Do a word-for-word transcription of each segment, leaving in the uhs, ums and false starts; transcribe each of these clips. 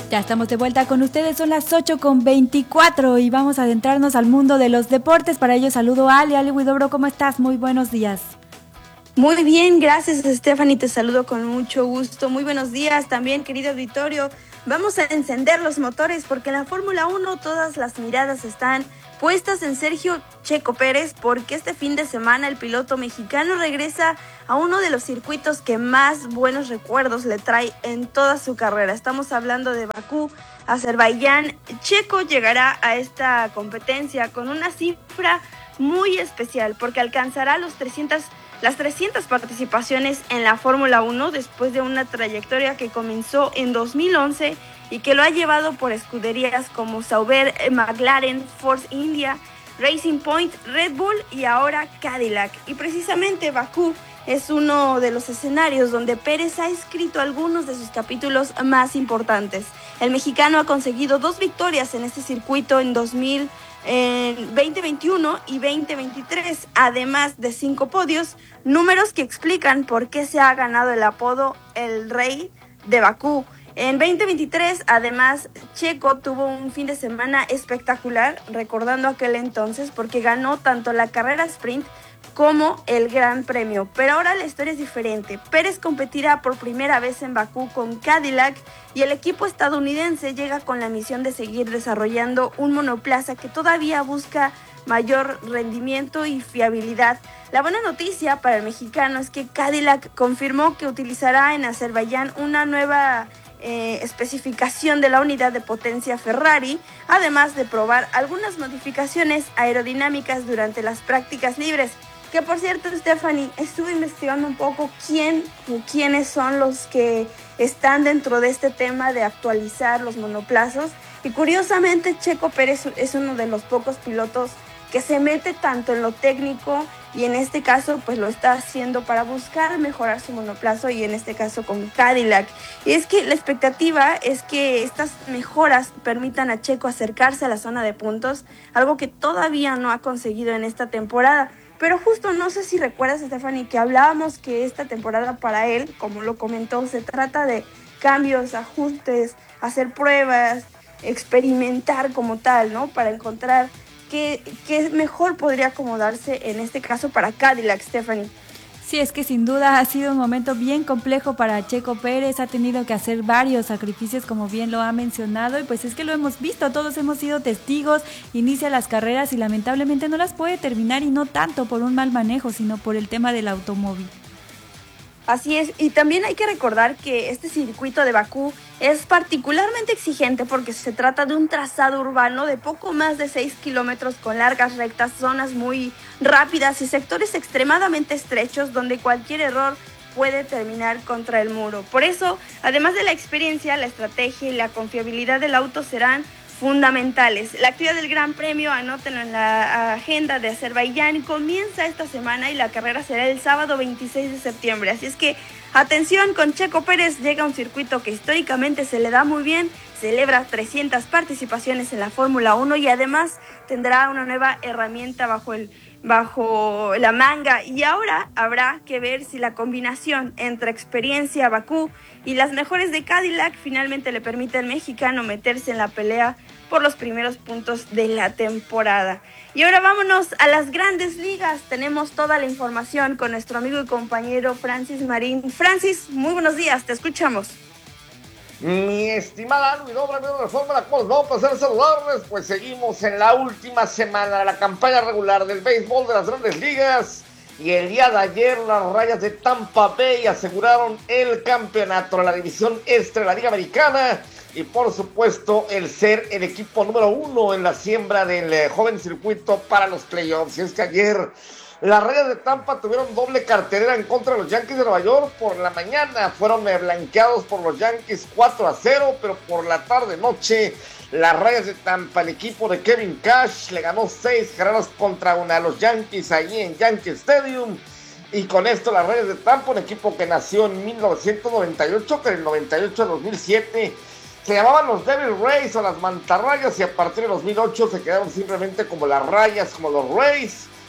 Ya estamos de vuelta con ustedes, son las ocho con veinticuatro y vamos a adentrarnos al mundo de los deportes. Para ello saludo a Ali. Ali Huidobro, ¿cómo estás? Muy buenos días. Muy bien, gracias Stephanie, te saludo con mucho gusto. Muy buenos días también, querido auditorio. Vamos a encender los motores porque en la Fórmula uno todas las miradas están puestas en Sergio Checo Pérez, porque este fin de semana el piloto mexicano regresa a uno de los circuitos que más buenos recuerdos le trae en toda su carrera. Estamos hablando de Bakú, Azerbaiyán. Checo llegará a esta competencia con una cifra muy especial porque alcanzará los trescientos, las trescientas participaciones en la Fórmula uno después de una trayectoria que comenzó en dos mil once y que lo ha llevado por escuderías como Sauber, McLaren, Force India, Racing Point, Red Bull y ahora Cadillac. Y precisamente Bakú es uno de los escenarios donde Pérez ha escrito algunos de sus capítulos más importantes. El mexicano ha conseguido dos victorias en este circuito en dos mil veinte veintiuno y veinte veintitrés, además de cinco podios, números que explican por qué se ha ganado el apodo el Rey de Bakú. En veinte veintitrés, además, Checo tuvo un fin de semana espectacular, recordando aquel entonces, porque ganó tanto la carrera sprint como el Gran Premio. Pero ahora la historia es diferente. Pérez competirá por primera vez en Bakú con Cadillac y el equipo estadounidense llega con la misión de seguir desarrollando un monoplaza que todavía busca mayor rendimiento y fiabilidad. La buena noticia para el mexicano es que Cadillac confirmó que utilizará en Azerbaiyán una nueva Eh, especificación de la unidad de potencia Ferrari, además de probar algunas modificaciones aerodinámicas durante las prácticas libres. Que por cierto, Stephanie, estuve investigando un poco quién o quiénes son los que están dentro de este tema de actualizar los monoplazas, y curiosamente Checo Pérez es uno de los pocos pilotos que se mete tanto en lo técnico y en este caso pues lo está haciendo para buscar mejorar su monoplazo, y en este caso con Cadillac. Y es que la expectativa es que estas mejoras permitan a Checo acercarse a la zona de puntos, algo que todavía no ha conseguido en esta temporada. Pero justo no sé si recuerdas, Stephanie, que hablábamos que esta temporada para él, como lo comentó, se trata de cambios, ajustes, hacer pruebas, experimentar como tal, ¿no? Para encontrar qué, qué mejor podría acomodarse en este caso para Cadillac, Stephanie. Sí, es que sin duda ha sido un momento bien complejo para Checo Pérez, ha tenido que hacer varios sacrificios como bien lo ha mencionado, y pues es que lo hemos visto, todos hemos sido testigos, inicia las carreras y lamentablemente no las puede terminar, y no tanto por un mal manejo, sino por el tema del automóvil. Así es, y también hay que recordar que este circuito de Bakú es particularmente exigente porque se trata de un trazado urbano de poco más de seis kilómetros con largas rectas, zonas muy rápidas y sectores extremadamente estrechos donde cualquier error puede terminar contra el muro. Por eso, además de la experiencia, la estrategia y la confiabilidad del auto serán fundamentales. La actividad del Gran Premio, anótenlo en la agenda de Azerbaiyán, comienza esta semana y la carrera será el sábado veintiséis de septiembre. Así es que atención con Checo Pérez, llega a un circuito que históricamente se le da muy bien, celebra trescientas participaciones en la Fórmula uno y además tendrá una nueva herramienta bajo el bajo la manga, y ahora habrá que ver si la combinación entre experiencia Bakú y las mejores de Cadillac finalmente le permite al mexicano meterse en la pelea por los primeros puntos de la temporada. Y ahora vámonos a las grandes ligas. Tenemos toda la información con nuestro amigo y compañero Francis Marín. Francis, muy buenos días, te escuchamos. Mi estimada Alwi, doble amigo de Fórmula, ¿cómo les va? Un placer saludarles. Pues seguimos en la última semana de la campaña regular del béisbol de las Grandes Ligas, y el día de ayer las Rayas de Tampa Bay aseguraron el campeonato de la división este de la Liga Americana, y por supuesto el ser el equipo número uno en la siembra del eh, joven circuito para los playoffs. Y es que ayer las Rayas de Tampa tuvieron doble cartelera en contra de los Yankees de Nueva York. Por la mañana fueron eh, blanqueados por los Yankees cuatro a cero, pero por la tarde-noche las Rayas de Tampa, el equipo de Kevin Cash, le ganó seis carreras contra una a los Yankees ahí en Yankee Stadium. Y con esto las Rayas de Tampa, un equipo que nació en mil novecientos noventa y ocho, que en el noventa y ocho al dos mil siete se llamaban los Devil Rays o las Mantarrayas, y a partir de dos mil ocho se quedaron simplemente como las Rayas, como los Rays.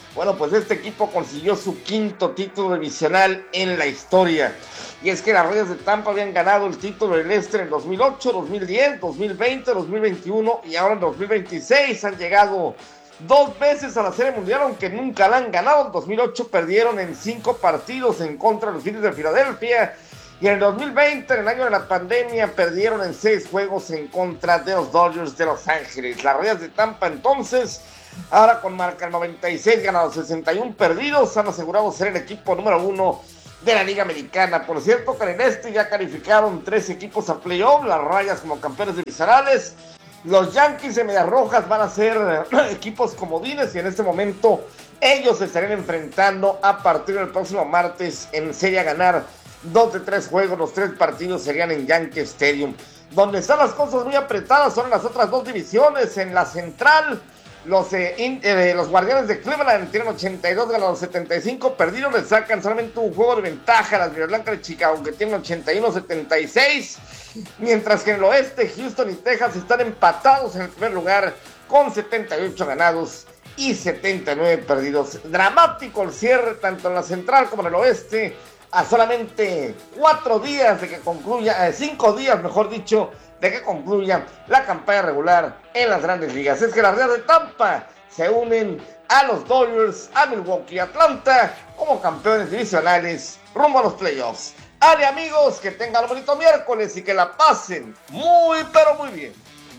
Bueno, pues este equipo consiguió su quinto título divisional en la historia. Y es que las Reyes de Tampa habían ganado el título del Este en dos mil ocho, dos mil diez, dos mil veinte, dos mil veintiuno y ahora en dos mil veintiséis han llegado dos veces a la Serie Mundial, aunque nunca la han ganado. En dos mil ocho perdieron en cinco partidos en contra de los Phillies de Filadelfia. Y en el dos mil veinte, en el año de la pandemia, perdieron en seis juegos en contra de los Dodgers de Los Ángeles. Las Reyes de Tampa, entonces, ahora con marca noventa y seis ganados, sesenta y uno perdidos, han asegurado ser el equipo número uno de la Liga Americana. Por cierto, que en el este ya calificaron tres equipos a playoff, las Rayas como campeones divisionales. Los Yankees de Medias Rojas van a ser equipos comodines y en este momento ellos se estarán enfrentando a partir del próximo martes en serie a ganar dos de tres juegos. Los tres partidos serían en Yankee Stadium. Donde están las cosas muy apretadas son en las otras dos divisiones. En la central, los, eh, in, eh, los Guardianes de Cleveland tienen ochenta y dos ganados, setenta y cinco perdidos. Le sacan solamente un juego de ventaja a las Medias Blancas de Chicago, que tienen ochenta y uno setenta y seis. Mientras que en el oeste, Houston y Texas están empatados en el primer lugar con setenta y ocho ganados y setenta y nueve perdidos. Dramático el cierre tanto en la central como en el oeste, a solamente cuatro días de que concluya, eh, cinco días mejor dicho, de que concluya la campaña regular en las grandes ligas. Es que las Reyes de Tampa se unen a los Dodgers, a Milwaukee y Atlanta como campeones divisionales rumbo a los playoffs. Ale, amigos, que tengan un bonito miércoles y que la pasen muy, pero muy bien.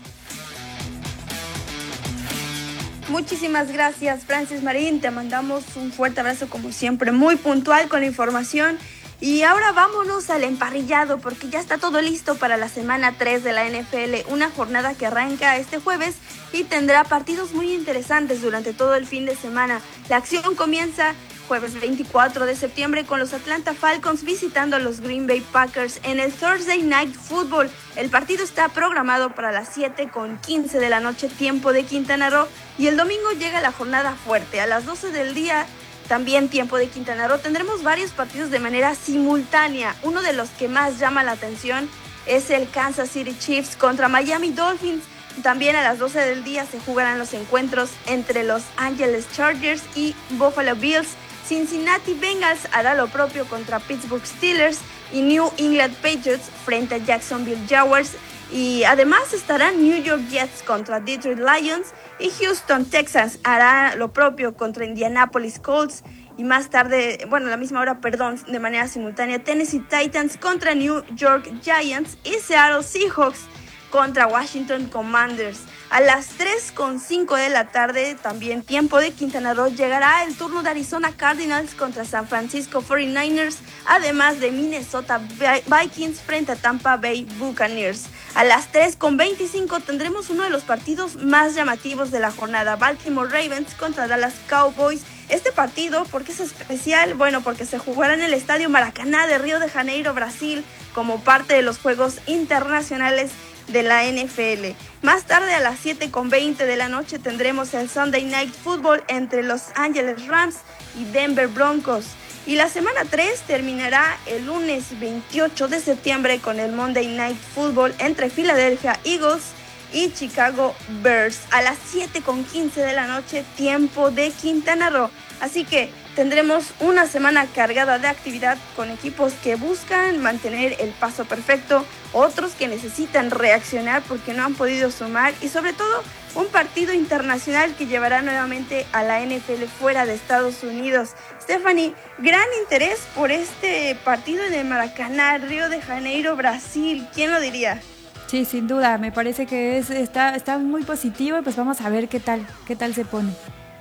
Muchísimas gracias, Francis Marín. Te mandamos un fuerte abrazo, como siempre, muy puntual con la información. Y ahora vámonos al emparrillado, porque ya está todo listo para la semana tres de la N F L, una jornada que arranca este jueves y tendrá partidos muy interesantes durante todo el fin de semana. La acción comienza jueves veinticuatro de septiembre con los Atlanta Falcons visitando a los Green Bay Packers en el Thursday Night Football. El partido está programado para las siete con quince de la noche, tiempo de Quintana Roo, y el domingo llega la jornada fuerte. A las doce del día, también tiempo de Quintana Roo, tendremos varios partidos de manera simultánea. Uno de los que más llama la atención es el Kansas City Chiefs contra Miami Dolphins. También a las doce del día se jugarán los encuentros entre Los Angeles Chargers y Buffalo Bills. Cincinnati Bengals hará lo propio contra Pittsburgh Steelers y New England Patriots frente a Jacksonville Jaguars. Y además estarán New York Jets contra Detroit Lions y Houston Texans hará lo propio contra Indianapolis Colts. Y más tarde, bueno, a la misma hora, perdón, de manera simultánea, Tennessee Titans contra New York Giants y Seattle Seahawks contra Washington Commanders. A las tres con cinco de la tarde, también tiempo de Quintana Roo, llegará el turno de Arizona Cardinals contra San Francisco cuarenta y nueve ers, además de Minnesota Vikings frente a Tampa Bay Buccaneers. A las tres con veinticinco tendremos uno de los partidos más llamativos de la jornada, Baltimore Ravens contra Dallas Cowboys. Este partido, ¿por qué es especial? Bueno, porque se jugará en el Estadio Maracaná de Río de Janeiro, Brasil, como parte de los Juegos Internacionales de la N F L. Más tarde, a las siete con veinte de la noche, tendremos el Sunday Night Football entre Los Angeles Rams y Denver Broncos. Y la semana tres terminará el lunes veintiocho de septiembre con el Monday Night Football entre Philadelphia Eagles y Chicago Bears a las siete con quince de la noche, tiempo de Quintana Roo. Así que tendremos una semana cargada de actividad con equipos que buscan mantener el paso perfecto, otros que necesitan reaccionar porque no han podido sumar y sobre todo un partido internacional que llevará nuevamente a la N F L fuera de Estados Unidos. Stephanie, gran interés por este partido en el Maracaná, Río de Janeiro, Brasil. ¿Quién lo diría? Sí, sin duda, me parece que es, está, está muy positivo y pues vamos a ver qué tal, qué tal se pone.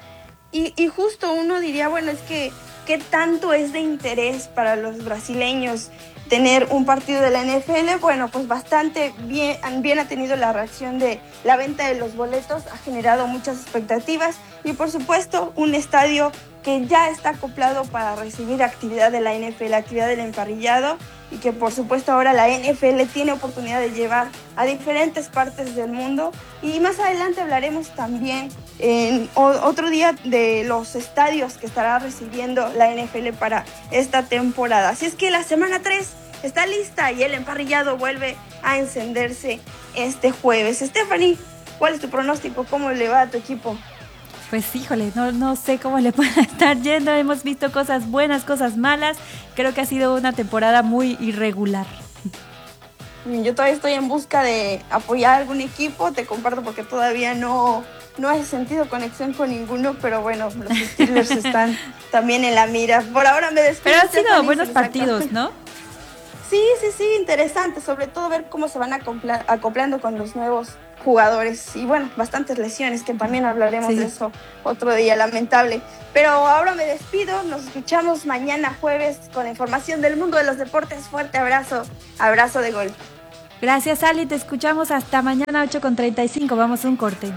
Y, y justo uno diría, bueno, es que ¿qué tanto es de interés para los brasileños tener un partido de la N F L? Bueno, pues bastante bien, bien ha tenido la reacción de la venta de los boletos, ha generado muchas expectativas y por supuesto un estadio que ya está acoplado para recibir actividad de la N F L, actividad del emparrillado, y que por supuesto ahora la N F L tiene oportunidad de llevar a diferentes partes del mundo. Y más adelante hablaremos también en otro día de los estadios que estará recibiendo la N F L para esta temporada. Así es que la semana tres está lista y el emparrillado vuelve a encenderse este jueves. Stephanie, ¿cuál es tu pronóstico? ¿Cómo le va a tu equipo? Pues híjole, no, no sé cómo le pueda estar yendo. Hemos visto cosas buenas, cosas malas. Creo que ha sido una temporada muy irregular. Yo todavía estoy en busca de apoyar a algún equipo, te comparto porque todavía no, no he sentido conexión con ninguno, pero bueno, los Steelers están también en la mira. Por ahora me despido. Pero han sido buenos partidos, ¿no? Sí, sí, sí, interesante, sobre todo ver cómo se van acopla- acoplando con los nuevos jugadores y bueno, bastantes lesiones, que también hablaremos sí. de eso otro día, lamentable. Pero ahora me despido, nos escuchamos mañana jueves con la información del mundo de los deportes. Fuerte abrazo, abrazo de gol. Gracias, Ali, te escuchamos hasta mañana ocho con treinta y cinco, vamos a un corte.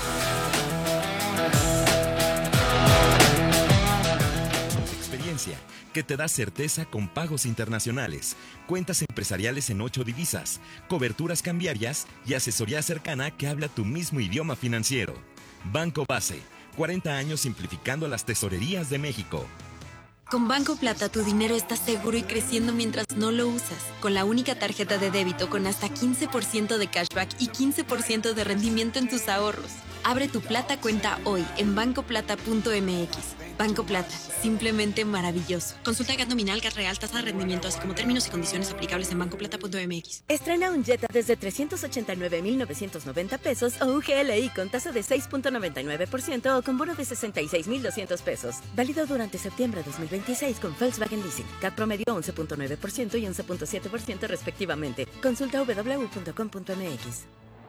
Experiencia que te da certeza con pagos internacionales, cuentas empresariales en ocho divisas, coberturas cambiarias y asesoría cercana que habla tu mismo idioma financiero. Banco Base, cuarenta años simplificando las tesorerías de México. Con Banco Plata tu dinero está seguro y creciendo mientras no lo usas. Con la única tarjeta de débito con hasta quince por ciento de cashback y quince por ciento de rendimiento en tus ahorros. Abre tu Plata cuenta hoy en banco plata punto m x. Banco Plata, simplemente maravilloso. Consulta G A T nominal, G A T real, tasa de rendimiento, así como términos y condiciones aplicables en banco plata punto m x. Estrena un Jetta desde trescientos ochenta y nueve mil novecientos noventa pesos o U G L I con tasa de seis punto noventa y nueve por ciento o con bono de sesenta y seis mil doscientos pesos. Válido durante septiembre de dos mil veintiséis con Volkswagen Leasing. C A T promedio once punto nueve por ciento y once punto siete por ciento respectivamente. Consulta doble u doble u doble u punto com punto m x.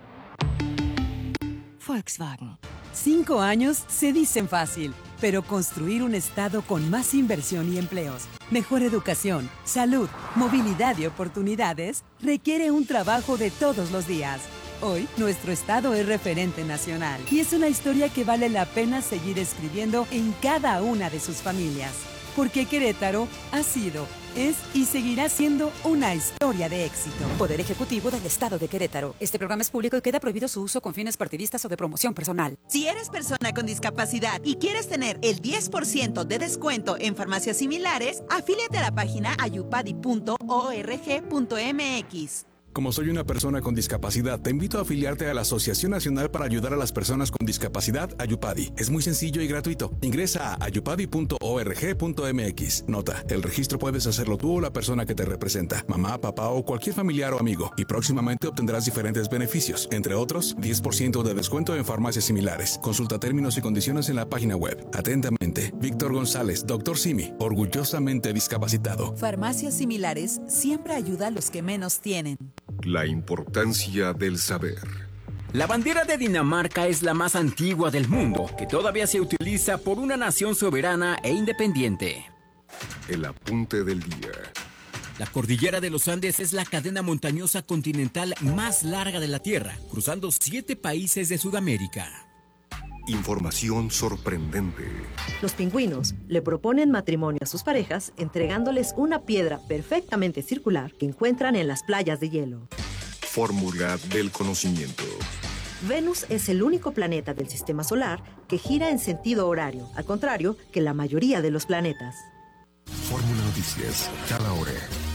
Volkswagen. Cinco años se dicen fácil, pero construir un estado con más inversión y empleos, mejor educación, salud, movilidad y oportunidades requiere un trabajo de todos los días. Hoy, nuestro estado es referente nacional y es una historia que vale la pena seguir escribiendo en cada una de sus familias. Porque Querétaro ha sido, es y seguirá siendo una historia de éxito. Poder Ejecutivo del Estado de Querétaro. Este programa es público y queda prohibido su uso con fines partidistas o de promoción personal. Si eres persona con discapacidad y quieres tener el diez por ciento de descuento en farmacias similares, afíliate a la página ayupadi punto org punto m x. Como soy una persona con discapacidad, te invito a afiliarte a la Asociación Nacional para Ayudar a las Personas con Discapacidad, Ayupadi. Es muy sencillo y gratuito. Ingresa a ayupadi punto org punto m x. Nota, el registro puedes hacerlo tú o la persona que te representa, mamá, papá o cualquier familiar o amigo, y próximamente obtendrás diferentes beneficios, entre otros, diez por ciento de descuento en farmacias similares. Consulta términos y condiciones en la página web. Atentamente, Víctor González, doctor Simi, orgullosamente discapacitado. Farmacias similares siempre ayuda a los que menos tienen. La importancia del saber. La bandera de Dinamarca es la más antigua del mundo, que todavía se utiliza por una nación soberana e independiente. El apunte del día. La cordillera de los Andes es la cadena montañosa continental más larga de la Tierra, cruzando siete países de Sudamérica. Información sorprendente. Los pingüinos le proponen matrimonio a sus parejas entregándoles una piedra perfectamente circular que encuentran en las playas de hielo. Fórmula del conocimiento. Venus es el único planeta del sistema solar que gira en sentido horario, al contrario que la mayoría de los planetas. Fórmula Noticias, cada hora.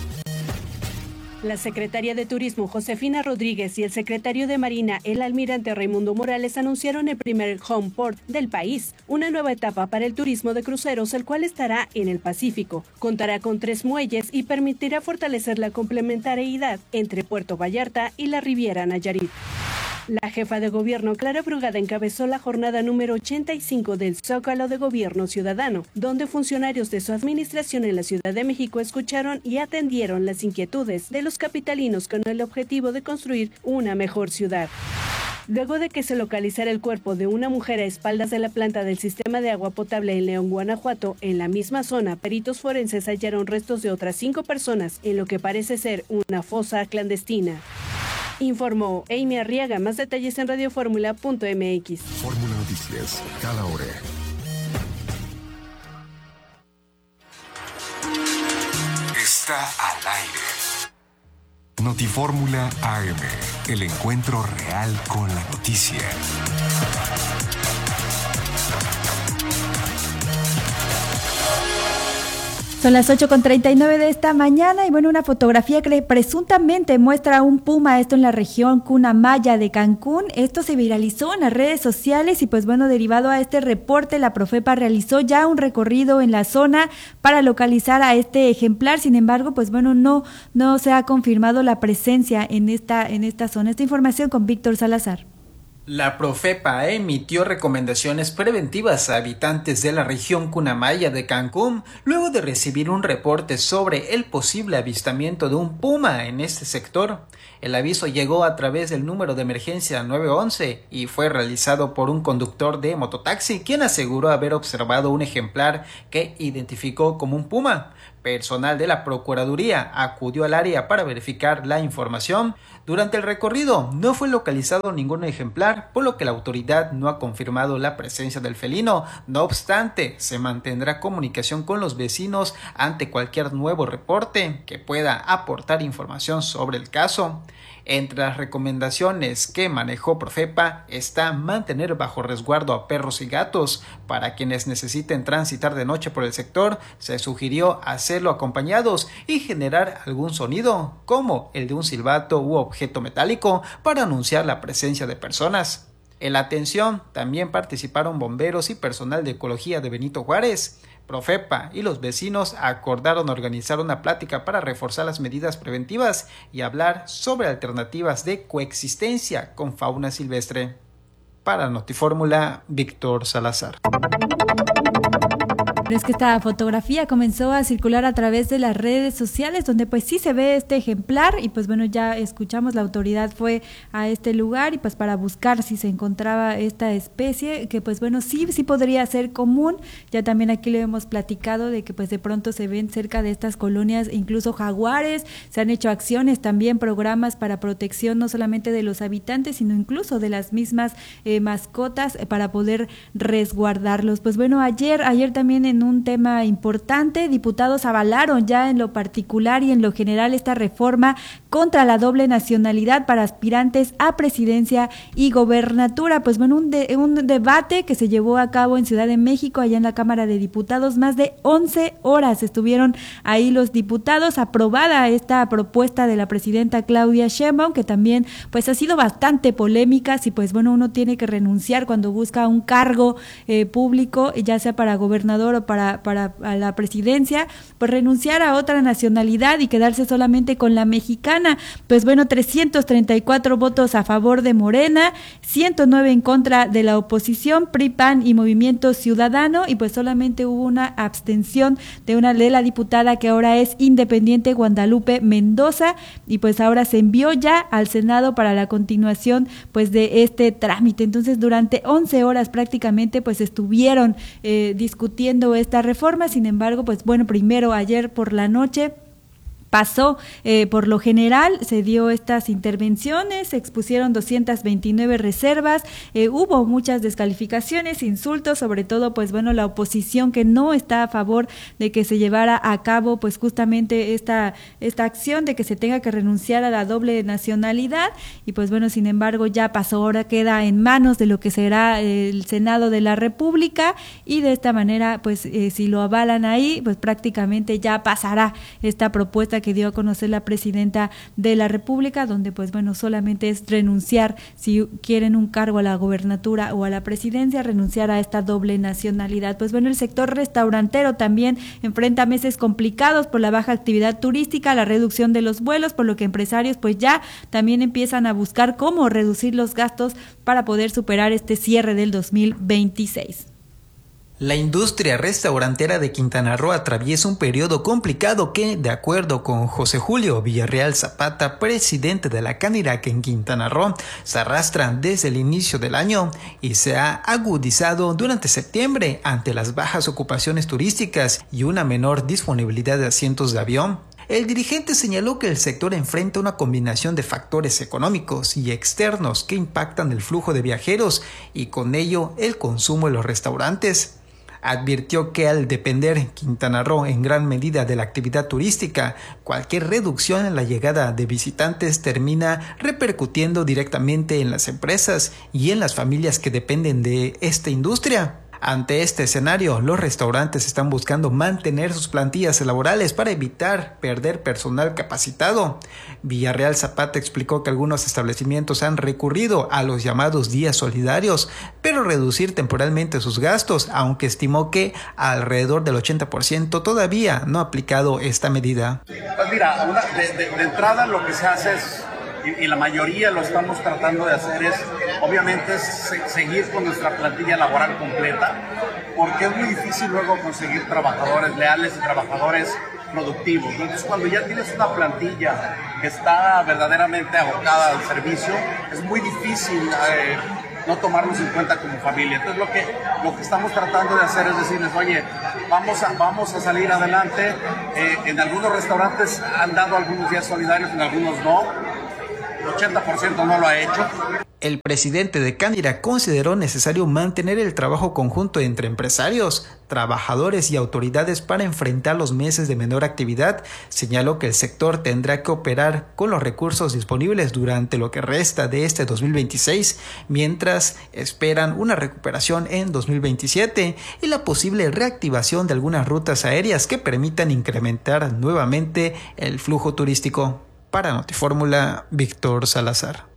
La secretaria de Turismo, Josefina Rodríguez, y el secretario de Marina, el almirante Raimundo Morales, anunciaron el primer home port del país, una nueva etapa para el turismo de cruceros, el cual estará en el Pacífico. Contará con tres muelles y permitirá fortalecer la complementariedad entre Puerto Vallarta y la Riviera Nayarit. La jefa de gobierno, Clara Brugada, encabezó la jornada número ochenta y cinco del Zócalo de Gobierno Ciudadano, donde funcionarios de su administración en la Ciudad de México escucharon y atendieron las inquietudes de los capitalinos con el objetivo de construir una mejor ciudad. Luego de que se localizara el cuerpo de una mujer a espaldas de la planta del sistema de agua potable en León, Guanajuato, en la misma zona, peritos forenses hallaron restos de otras cinco personas en lo que parece ser una fosa clandestina. Informó Amy Arriaga. Más detalles en radio fórmula punto m x. Fórmula Noticias, cada hora. Está al aire. Notifórmula A M, el encuentro real con la noticia. Son las ocho con treinta y nueve de esta mañana y bueno, una fotografía que presuntamente muestra a un puma, esto en la región Cunamaya de Cancún. Esto se viralizó en las redes sociales y pues bueno, derivado a este reporte, la Profepa realizó ya un recorrido en la zona para localizar a este ejemplar. Sin embargo, pues bueno, no, no se ha confirmado la presencia en esta, en esta zona. Esta información con Víctor Salazar. La Profepa emitió recomendaciones preventivas a habitantes de la región Cunamaya de Cancún luego de recibir un reporte sobre el posible avistamiento de un puma en este sector. El aviso llegó a través del número de emergencia nueve once y fue realizado por un conductor de mototaxi, quien aseguró haber observado un ejemplar que identificó como un puma. Personal de la Procuraduría acudió al área para verificar la información. Durante el recorrido no fue localizado ningún ejemplar, por lo que la autoridad no ha confirmado la presencia del felino. No obstante, se mantendrá comunicación con los vecinos ante cualquier nuevo reporte que pueda aportar información sobre el caso. Entre las recomendaciones que manejó Profepa está mantener bajo resguardo a perros y gatos. Para quienes necesiten transitar de noche por el sector, se sugirió hacerlo acompañados y generar algún sonido, como el de un silbato u objeto metálico, para anunciar la presencia de personas. En la atención también participaron bomberos y personal de ecología de Benito Juárez. Profepa y los vecinos acordaron organizar una plática para reforzar las medidas preventivas y hablar sobre alternativas de coexistencia con fauna silvestre. Para Notifórmula, Víctor Salazar. Es que esta fotografía comenzó a circular a través de las redes sociales, donde pues sí se ve este ejemplar y pues bueno, ya escuchamos, la autoridad fue a este lugar y pues para buscar si se encontraba esta especie, que pues bueno, sí, sí podría ser común. Ya también aquí le hemos platicado de que pues de pronto se ven cerca de estas colonias incluso jaguares, se han hecho acciones también, programas para protección no solamente de los habitantes, sino incluso de las mismas eh, mascotas eh, para poder resguardarlos. Pues bueno, ayer, ayer también en un tema importante, diputados avalaron ya en lo particular y en lo general esta reforma contra la doble nacionalidad para aspirantes a presidencia y gobernatura. Pues bueno, un, de, un debate que se llevó a cabo en Ciudad de México, allá en la Cámara de Diputados, más de once horas estuvieron ahí los diputados, aprobada esta propuesta de la presidenta Claudia Sheinbaum, que también pues ha sido bastante polémica, si pues bueno, uno tiene que renunciar cuando busca un cargo eh, público, ya sea para gobernador o para, para a la presidencia, pues renunciar a otra nacionalidad y quedarse solamente con la mexicana. Pues bueno, trescientos treinta y cuatro votos a favor de Morena, ciento nueve en contra de la oposición, P R I, P A N y Movimiento Ciudadano, y pues solamente hubo una abstención de una de la diputada que ahora es independiente, Guadalupe Mendoza, y pues ahora se envió ya al Senado para la continuación pues de este trámite. Entonces durante once horas prácticamente pues estuvieron eh, discutiendo esta reforma. Sin embargo, pues bueno, primero ayer por la noche pasó, eh, por lo general, se dio estas intervenciones, se expusieron doscientas veintinueve reservas, eh, hubo muchas descalificaciones, insultos, sobre todo, pues bueno, la oposición que no está a favor de que se llevara a cabo, pues justamente esta, esta acción de que se tenga que renunciar a la doble nacionalidad, y pues bueno, sin embargo, ya pasó, ahora queda en manos de lo que será el Senado de la República, y de esta manera, pues eh, si lo avalan ahí, pues prácticamente ya pasará esta propuesta que dio a conocer la presidenta de la República, donde pues bueno, solamente es renunciar, si quieren un cargo a la gobernatura o a la presidencia, renunciar a esta doble nacionalidad. Pues bueno, el sector restaurantero también enfrenta meses complicados por la baja actividad turística, la reducción de los vuelos, por lo que empresarios pues ya también empiezan a buscar cómo reducir los gastos para poder superar este cierre del dos mil veintiséis. La industria restaurantera de Quintana Roo atraviesa un periodo complicado que, de acuerdo con José Julio Villarreal Zapata, presidente de la Canirac en Quintana Roo, se arrastra desde el inicio del año y se ha agudizado durante septiembre ante las bajas ocupaciones turísticas y una menor disponibilidad de asientos de avión. El dirigente señaló que el sector enfrenta una combinación de factores económicos y externos que impactan el flujo de viajeros y con ello el consumo en los restaurantes. Advirtió que al depender Quintana Roo en gran medida de la actividad turística, cualquier reducción en la llegada de visitantes termina repercutiendo directamente en las empresas y en las familias que dependen de esta industria. Ante este escenario, los restaurantes están buscando mantener sus plantillas laborales para evitar perder personal capacitado. Villarreal Zapata explicó que algunos establecimientos han recurrido a los llamados días solidarios, pero reducir temporalmente sus gastos, aunque estimó que alrededor del ochenta por ciento todavía no ha aplicado esta medida. Pues mira, una, de, de, de entrada lo que se hace es, y, y la mayoría lo estamos tratando de hacer es, obviamente, es se, seguir con nuestra plantilla laboral completa, porque es muy difícil luego conseguir trabajadores leales y trabajadores productivos. Entonces, cuando ya tienes una plantilla que está verdaderamente abocada al servicio, es muy difícil eh, no tomarlos en cuenta como familia. Entonces, lo que, lo que estamos tratando de hacer es decirles, oye, vamos a, vamos a salir adelante. Eh, en algunos restaurantes han dado algunos días solidarios, en algunos no. El ochenta por ciento no lo ha hecho. El presidente de Cándira consideró necesario mantener el trabajo conjunto entre empresarios, trabajadores y autoridades para enfrentar los meses de menor actividad. Señaló que el sector tendrá que operar con los recursos disponibles durante lo que resta de este dos mil veintiséis, mientras esperan una recuperación en dos mil veintisiete y la posible reactivación de algunas rutas aéreas que permitan incrementar nuevamente el flujo turístico. Para Notifórmula, Víctor Salazar.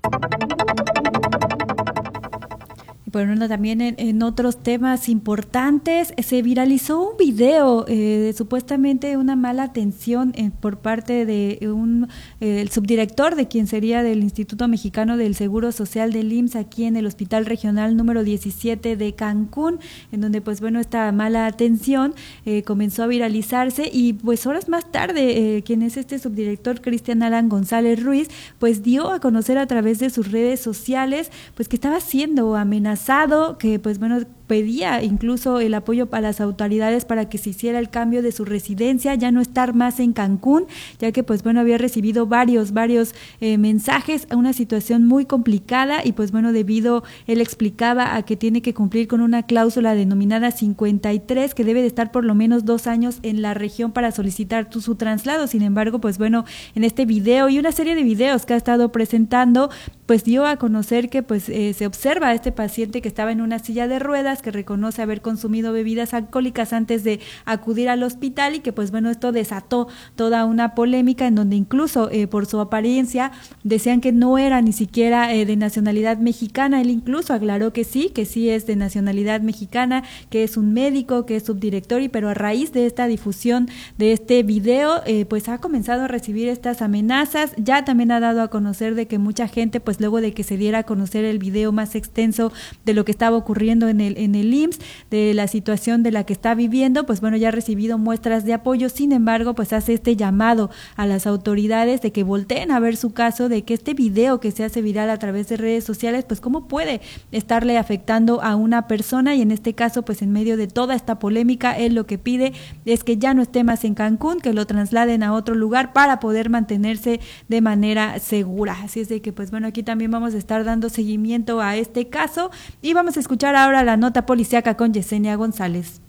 Bueno, también en, en otros temas importantes, se viralizó un video eh, de supuestamente una mala atención eh, por parte de un eh, el subdirector de quien sería del Instituto Mexicano del Seguro Social del I M S S aquí en el Hospital Regional número diecisiete de Cancún, en donde pues bueno, esta mala atención eh, comenzó a viralizarse y pues horas más tarde, eh, quien es este subdirector, Cristian Alan González Ruiz, pues dio a conocer a través de sus redes sociales pues que estaba siendo amenazado, que pues bueno, pedía incluso el apoyo para las autoridades para que se hiciera el cambio de su residencia, ya no estar más en Cancún, ya que pues bueno, había recibido varios, varios eh, mensajes a una situación muy complicada y pues bueno, debido, él explicaba a que tiene que cumplir con una cláusula denominada cincuenta y tres, que debe de estar por lo menos dos años en la región para solicitar tu, su traslado. Sin embargo, pues bueno, en este video y una serie de videos que ha estado presentando, pues dio a conocer que pues eh, se observa a este paciente que estaba en una silla de ruedas, que reconoce haber consumido bebidas alcohólicas antes de acudir al hospital y que pues bueno, esto desató toda una polémica en donde incluso eh, por su apariencia decían que no era ni siquiera eh, de nacionalidad mexicana. Él incluso aclaró que sí, que sí es de nacionalidad mexicana, que es un médico, que es subdirector, y pero a raíz de esta difusión de este video eh, pues ha comenzado a recibir estas amenazas. Ya también ha dado a conocer de que mucha gente pues luego de que se diera a conocer el video más extenso de lo que estaba ocurriendo en el en el I M S S, de la situación de la que está viviendo, pues bueno, ya ha recibido muestras de apoyo. Sin embargo, pues hace este llamado a las autoridades de que volteen a ver su caso, de que este video que se hace viral a través de redes sociales, pues cómo puede estarle afectando a una persona, y en este caso, pues en medio de toda esta polémica, él lo que pide es que ya no esté más en Cancún, que lo trasladen a otro lugar para poder mantenerse de manera segura. Así es de que, pues bueno, aquí también vamos a estar dando seguimiento a este caso y vamos a escuchar ahora la nota policíaca con Yesenia González.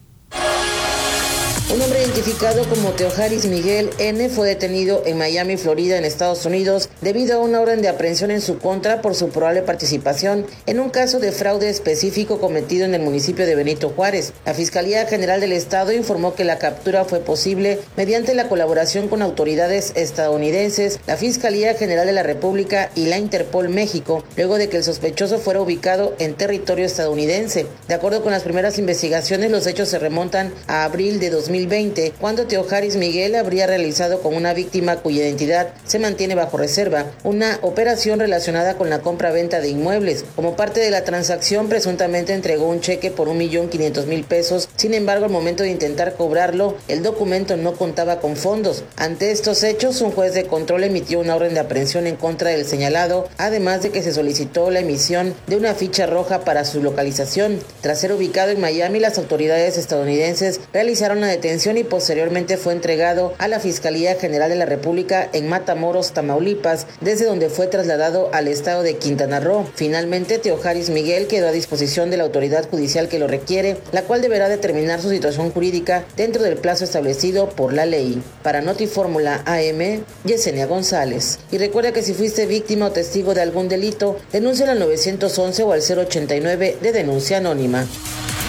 Un hombre identificado como Teoharis Miguel N. fue detenido en Miami, Florida, en Estados Unidos, debido a una orden de aprehensión en su contra por su probable participación en un caso de fraude específico cometido en el municipio de Benito Juárez. La Fiscalía General del Estado informó que la captura fue posible mediante la colaboración con autoridades estadounidenses, la Fiscalía General de la República y la Interpol México, luego de que el sospechoso fuera ubicado en territorio estadounidense. De acuerdo con las primeras investigaciones, los hechos se remontan a abril de dos mil veinte, cuando Teoharis Miguel habría realizado con una víctima cuya identidad se mantiene bajo reserva una operación relacionada con la compra-venta de inmuebles. Como parte de la transacción, presuntamente entregó un cheque por un millón quinientos mil pesos. Sin embargo, al momento de intentar cobrarlo, el documento no contaba con fondos. Ante estos hechos, un juez de control emitió una orden de aprehensión en contra del señalado, además de que se solicitó la emisión de una ficha roja para su localización. Tras ser ubicado en Miami, las autoridades estadounidenses realizaron la detención y posteriormente fue entregado a la Fiscalía General de la República en Matamoros, Tamaulipas, desde donde fue trasladado al estado de Quintana Roo. Finalmente, Teoharis Miguel quedó a disposición de la autoridad judicial que lo requiere, la cual deberá determinar su situación jurídica dentro del plazo establecido por la ley. Para Notifórmula A M, Yesenia González. Y recuerda que si fuiste víctima o testigo de algún delito, denúncialo al nueve once o al cero ochenta y nueve de denuncia anónima.